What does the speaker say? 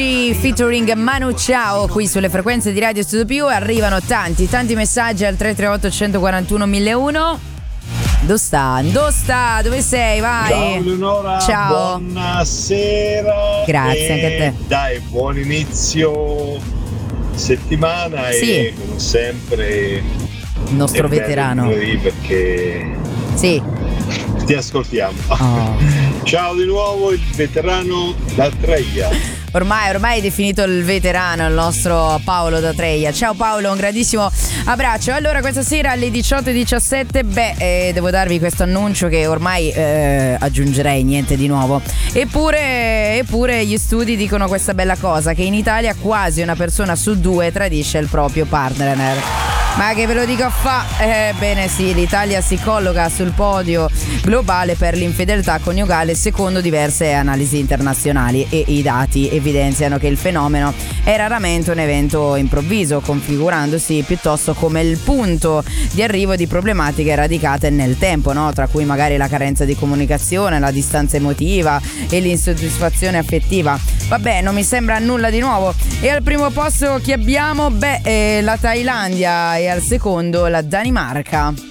Featuring Manu Chao qui sulle frequenze di Radio Studio Più. Arrivano tanti messaggi al 338 141 1001. Dove sta? Dove sei? Vai. Ciao Leonora. Ciao. Buonasera. Grazie anche a te. Dai, buon inizio settimana. Sì. E come sempre il nostro veterano. Perché sì, ti ascoltiamo. Oh. Ciao di nuovo il veterano D'Atreia. Ormai è definito il veterano, il nostro Paolo D'Atreia. Ciao Paolo, un grandissimo abbraccio. Allora, questa sera alle 18:17 devo darvi questo annuncio che ormai aggiungerei niente di nuovo. Eppure gli studi dicono questa bella cosa, che in Italia quasi una persona su due tradisce il proprio partner. Ma che ve lo dico a fa? Bene sì, l'Italia si colloca sul podio globale per l'infedeltà coniugale secondo diverse analisi internazionali, e i dati evidenziano che il fenomeno è raramente un evento improvviso, configurandosi piuttosto come il punto di arrivo di problematiche radicate nel tempo, no? Tra cui magari la carenza di comunicazione, la distanza emotiva e l'insoddisfazione affettiva. Vabbè, non mi sembra nulla di nuovo. E al primo posto chi abbiamo? La Thailandia, e al secondo la Danimarca.